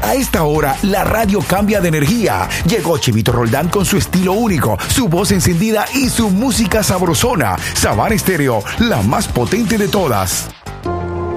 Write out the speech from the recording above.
A esta hora, la radio cambia de energía. Llegó Chivito Roldán con su estilo único, su voz encendida y su música sabrosona. Savana Estéreo, la más potente de todas.